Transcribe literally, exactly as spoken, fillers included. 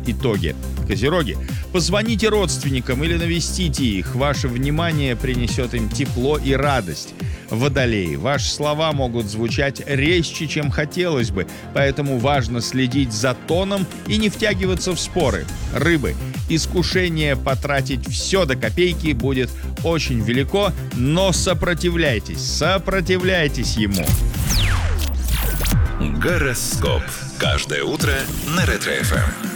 итоге. Козероги, позвоните родственникам или навестите их. Ваше внимание принесет им тепло и радость. Водолеи, ваши слова могут звучать резче, чем хотелось бы, поэтому важно следить за тоном и не втягиваться в споры. Рыбы, искушение потратить все до копейки будет очень велико, но сопротивляйтесь, сопротивляйтесь ему. Гороскоп. Каждое утро на Ретро-эф эм.